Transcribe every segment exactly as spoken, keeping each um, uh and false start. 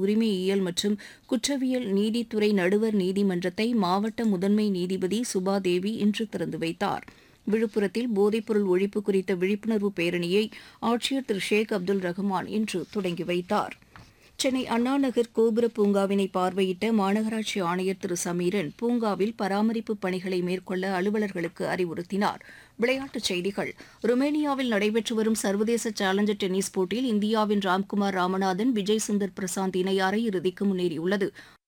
உரிமையியல் மற்றும் குற்றவியல் நீதித்துறை நடுவர் நீதிமன்றத்தை மாவட்ட முதன்மை நீதிபதி சுபா தேவி இன்று திறந்து வைத்தார். விழுப்புரத்தில் போதைப்பொருள் ஒழிப்பு குறித்த விழிப்புணர்வு பேரணியை ஆட்சியர் திரு ஷேக் அப்துல் ரஹ்மான் இன்று தொடங்கி வைத்தார். சென்னை அண்ணாநகர் கோபுர பூங்காவினை பார்வையிட்ட மாநகராட்சி ஆணையர் திரு சமீரன் பூங்காவில் பராமரிப்பு பணிகளை மேற்கொள்ள அலுவலர்களுக்கு அறிவுறுத்தினார். விளையாட்டுச் செய்திகள். ருமேனியாவில் நடைபெற்று வரும் சர்வதேச சேலஞ்சர் டென்னிஸ் போட்டியில் இந்தியாவின் ராம்குமார் ராமநாதன், விஜய் சுந்தர் பிரசாந்த் இணை அரையிறுதிக்கு முன்னேறியுள்ளது.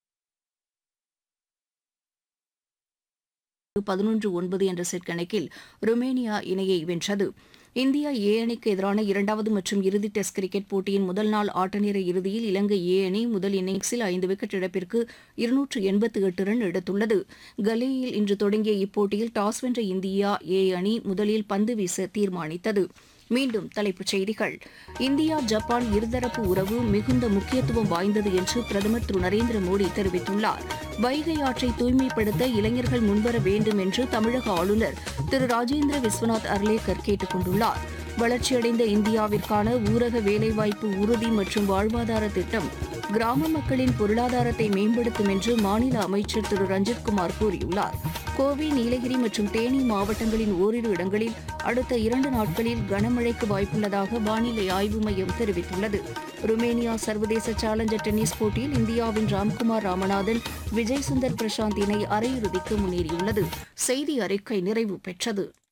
பதினொன்று ஒன்பது என்ற செட் கணக்கில் ருமேனியா இணையை வென்றது. இந்தியா ஏ அணிக்கு எதிரான இரண்டாவது மற்றும் இறுதி டெஸ்ட் கிரிக்கெட் போட்டியின் முதல் நாள் ஆட்டநேர இறுதியில் இலங்கை ஏ அணி முதல் இன்னிங்ஸில் ஐந்து விக்கெட் இழப்பிற்கு இருநூற்று எண்பத்து எட்டு ரன் எடுத்துள்ளது. கலேயில் இன்று தொடங்கிய இப்போட்டியில் டாஸ் வென்ற இந்தியா ஏ அணி முதலில் பந்து வீச தீர்மானித்தது. மீண்டும் தலைப்புச் செய்திகள். இந்தியா ஜப்பான் இருதரப்பு உறவு மிகுந்த முக்கியத்துவம் வாய்ந்தது என்று பிரதமர் திரு நரேந்திர மோடி தெரிவித்துள்ளார். வைகை ஆற்றை தூய்மைப்படுத்த இளைஞர்கள் முன்வர வேண்டும் என்று தமிழக ஆளுநர் திரு ராஜேந்திர விஸ்வநாத் அர்லேக்கர் கேட்டுக் கொண்டுள்ளார். வளர்ச்சியடைந்த இந்தியாவிற்கான ஊரக வேலைவாய்ப்பு உறுதி மற்றும் வாழ்வாதார திட்டம் கிராம மக்களின் பொருளாதாரத்தை மேம்படுத்தும் என்று மாநில அமைச்சர் திரு ரஞ்சித்குமார் கூறியுள்ளார். கோவை, நீலகிரி மற்றும் தேனி மாவட்டங்களின் ஓரிரு இடங்களில் அடுத்த இரண்டு நாட்களில் கனமழைக்கு வாய்ப்புள்ளதாக வானிலை ஆய்வு மையம் தெரிவித்துள்ளது. ருமேனியா சர்வதேச சேலஞ்சர் டென்னிஸ் போட்டியில் இந்தியாவின் ராம்குமார் ராமநாதன், விஜய் சுந்தர் பிரசாந்த் இணை அரையிறுதிக்கு முன்னேறியுள்ளது. செய்தி அறிக்கை நிறைவு பெற்றது.